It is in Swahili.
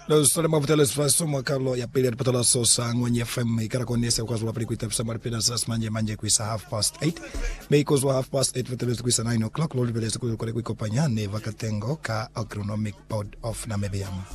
Lo storia mavutele sfasoma Carlo ya pili alipata la sosa ngwenye FM ikara konesa kwa zula pili kuita pisa maripina sas manje kuisa 8:30 meiko zwa 8:30 vutele kuisa 9 o'clock lori vele kuiko panyane vakatengo ka agronomic board of Namibia.